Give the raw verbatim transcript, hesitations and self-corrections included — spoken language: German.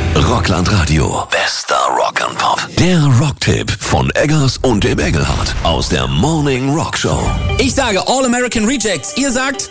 Rockland Radio. Bester Rock and Pop. Der Rocktipp von Eggers und dem Engelhardt aus der Morning Rock Show. Ich sage All American Rejects. Ihr sagt